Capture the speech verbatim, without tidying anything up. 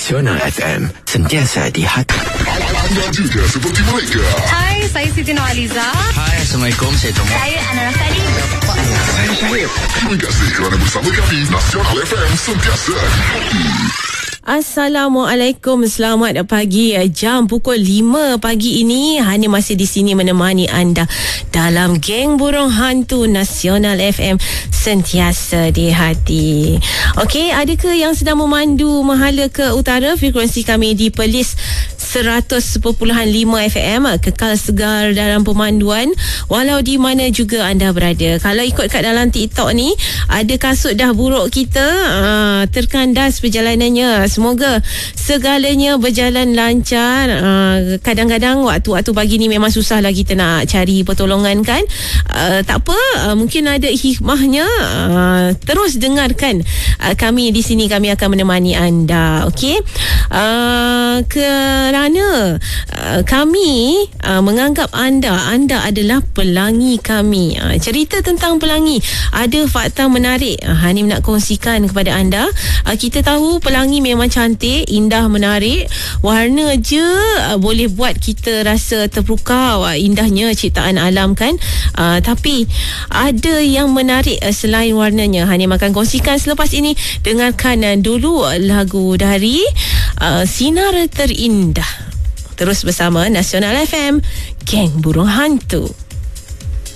Nasional F M, sentiasa di hati. Anda juga seperti mereka. Hai, saya Siti Nurhaliza. Hai, Assalamualaikum. Saya Tomo. Saya Ana Rafali. Saya Syahid. Terima kasih kerana bersama kami. Nasional F M, sentiasa di hati. Assalamualaikum, selamat pagi. Jam pukul lima pagi ini Hani masih di sini menemani anda dalam Geng Burung Hantu Nasional F M, sentiasa di hati. Okey, adakah yang sedang memandu mahala ke utara? Frekuensi kami di Perlis seratus perpuluhan lima F M, kekal segar dalam pemanduan walau di mana juga anda berada. Kalau ikut kat dalam TikTok ni, ada kasut dah buruk kita, aa, terkandas perjalanannya. Semoga segalanya berjalan lancar. Aa, kadang-kadang waktu-waktu pagi ni memang susah lah kita nak cari pertolongan kan. Aa, tak apa, aa, mungkin ada hikmahnya. Aa, terus dengarkan aa, kami di sini, kami akan menemani anda. Okey, aa, kerana aa, kami aa, menganggap anda anda adalah pelangi kami. Aa, cerita tentang pelangi, ada fakta menarik aa, Hani nak kongsikan kepada anda. Aa, kita tahu pelangi memang cantik, indah, menarik. Warna je uh, boleh buat kita rasa terpukau, uh, indahnya ciptaan alam kan. Uh, tapi ada yang menarik uh, selain warnanya. Hanya makan kongsikan selepas ini. Dengarkan uh, dulu uh, lagu dari uh, Sinar Terindah. Terus bersama Nasional F M, Geng Burung Hantu.